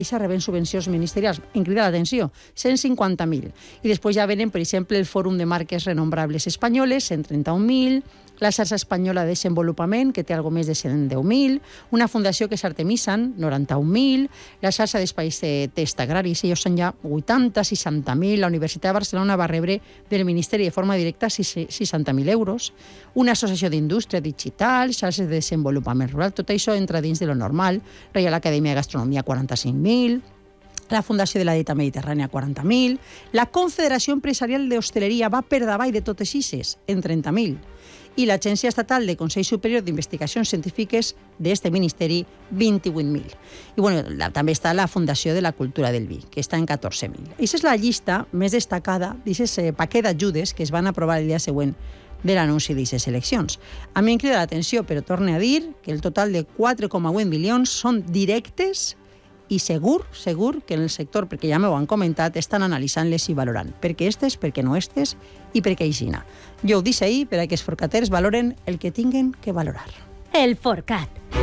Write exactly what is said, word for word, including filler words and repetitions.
i reben subvencions ministerials. Em crida l'atenció, cent cinquanta mil. I després ja venen, per exemple, el Fòrum de Marques Renombrables Espanyoles, cent trenta-un mil, la xarxa espanyola de desenvolupament, que té algo més de cent deu mil, una fundació que és Artemisan, noranta-un mil, la xarxa d'espais de test agraris, ells són ja vuitanta, seixanta mil, la Universitat de Barcelona va rebre del Ministeri de forma directa seixanta mil euros, una associació d'indústria digital, xarxes de desenvolupament rural, tot això entra dins de lo normal, Reial Acadèmia de Gastronomia, quaranta-cinc mil, la Fundació de la Dieta Mediterrània, quaranta mil, la Confederació Empresarial d'Hostaleria va per davall de totes ixes, en trenta mil, i l'Agència Estatal de Consell Superior d'Investigacions Científiques d'este Ministeri, vint-i-vuit mil. I bueno, la, també està la Fundació de la Cultura del Vi, que està en catorze mil. Aquesta és la llista més destacada d'aquest eh, paquet d'ajudes que es van aprovar el dia següent de l'anunci d'aquestes eleccions. A mi em crida l'atenció, però torne a dir que el total de quatre coma vuit milions són directes i segur, segur que en el sector, perquè ja m'ho han comentat, estan analitzant-les i valorant. Per què estes, per què no estes i per què aixina. Jo ho dic ahir per a que els forcaters valoren el que tinguen que valorar. El Forcat.